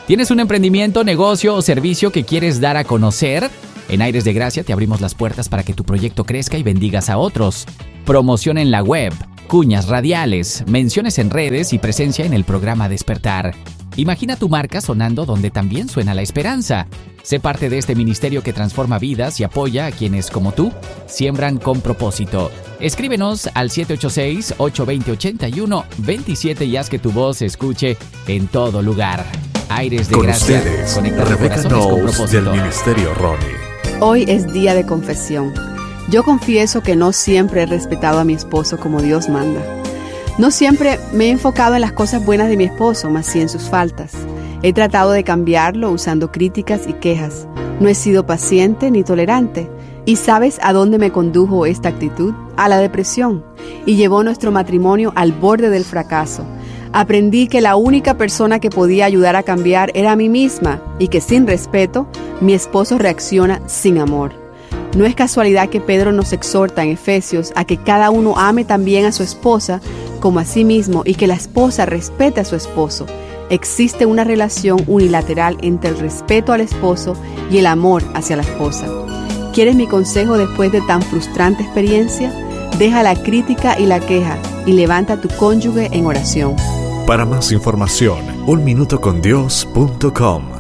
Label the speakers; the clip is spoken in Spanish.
Speaker 1: ¿Tienes un emprendimiento, negocio o servicio que quieres dar a conocer? En Aires de Gracia te abrimos las puertas para que tu proyecto crezca y bendigas a otros. Promoción en la web, cuñas radiales, menciones en redes y presencia en el programa Despertar. Imagina tu marca sonando donde también suena la esperanza. Sé parte de este ministerio que transforma vidas y apoya a quienes, como tú, siembran con propósito. Escríbenos al 786-820-8127 y haz que tu voz se escuche en todo lugar. Aires de
Speaker 2: Con
Speaker 1: Gracia,
Speaker 2: ustedes,
Speaker 1: conectando
Speaker 2: Rebeca
Speaker 1: corazones con
Speaker 2: Knowles
Speaker 1: propósito.
Speaker 2: del Ministerio Ronnie.
Speaker 3: Hoy es día de confesión. Yo confieso que no siempre he respetado a mi esposo como Dios manda. No siempre me he enfocado en las cosas buenas de mi esposo, más sí en sus faltas. He tratado de cambiarlo usando críticas y quejas. No he sido paciente ni tolerante. ¿Y sabes a dónde me condujo esta actitud? A la depresión. Y llevó nuestro matrimonio al borde del fracaso. Aprendí que la única persona que podía ayudar a cambiar era a mí misma y que sin respeto, mi esposo reacciona sin amor. No es casualidad que Pedro nos exhorta en Efesios a que cada uno ame también a su esposa como a sí mismo y que la esposa respete a su esposo. Existe una relación unilateral entre el respeto al esposo y el amor hacia la esposa. ¿Quieres mi consejo después de tan frustrante experiencia? Deja la crítica y la queja y levanta a tu cónyuge en oración.
Speaker 2: Para más información, unminutocondios.com.